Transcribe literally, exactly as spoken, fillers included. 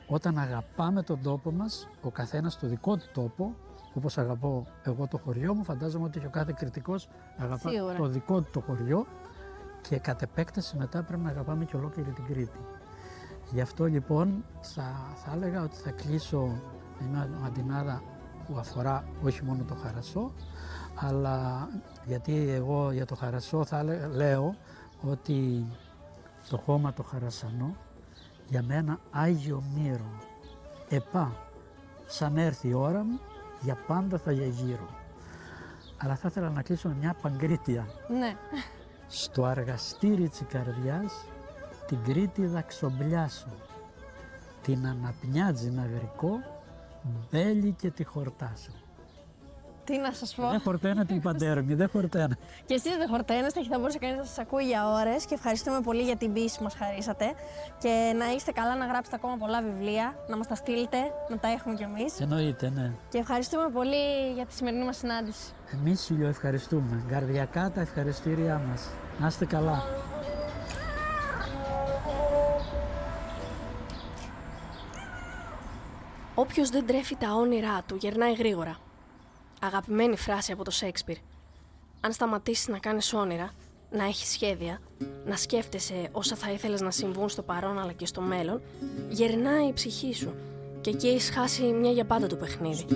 όταν αγαπάμε τον τόπο μας, ο καθένας το δικό του τόπο, όπως αγαπώ εγώ το χωριό μου, φαντάζομαι ότι και ο κάθε κριτικός αγαπά Σίγουρα. το δικό του το χωριό και κατ' επέκταση μετά πρέπει να αγαπάμε και ολόκληρη την Κρήτη. Γι' αυτό λοιπόν θα, θα έλεγα ότι θα κλείσω με μια αντινάδα που αφορά όχι μόνο το Χαρασσό, αλλά γιατί εγώ για το Χαρασσό θα λέ, λέω ότι το χώμα το χαρασσανό για μένα Άγιο Μύρο, επά, σαν έρθει η ώρα μου, για πάντα θα γύρω. Αλλά θα ήθελα να κλείσω με μια παγκρίτια. Ναι. Στο αργαστήρι της καρδιάς την Κρήτη δαξομπλιάσω, την αναπνιάτζη ναγρικό μπέλη και τη χορτάσω. Τι να σας πω. Δεν χορτένα την παντέρμη, δεν χορτένα. Και εσείς δεν χορταίνεστε και θα μπορούσε κανείς να σας ακούει για ώρες και ευχαριστούμε πολύ για την πίστη που μας χαρίσατε και να είστε καλά, να γράψετε ακόμα πολλά βιβλία, να μας τα στείλετε, να τα έχουμε κι εμείς. Εννοείται, ναι. Και ευχαριστούμε πολύ για τη σημερινή μας συνάντηση. Εμείς Ήλιο ευχαριστούμε, καρδιακά τα ευχαριστήριά μας. Να είστε καλά. Όποιος δεν τρέφει τα όνειρά του γερνάει γρήγορα. Αγαπημένη φράση από το Σέξπιρ. Αν σταματήσεις να κάνεις όνειρα, να έχεις σχέδια, να σκέφτεσαι όσα θα ήθελες να συμβούν στο παρόν αλλά και στο μέλλον, γερνάει η ψυχή σου και εκεί έχεις χάσει μια για πάντα το παιχνίδι.